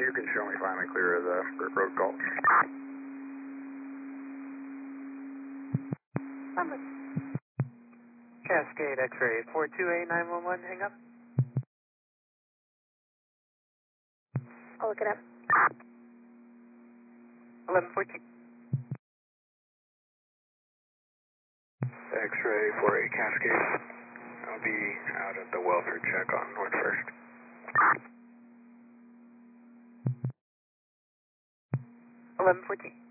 you can show me finally clear of the road call. Cascade X-ray 428-911, hang up. I'll look it up. 1114. X-ray 48 Cascade. I'll be out at the welfare check on North First. 1114.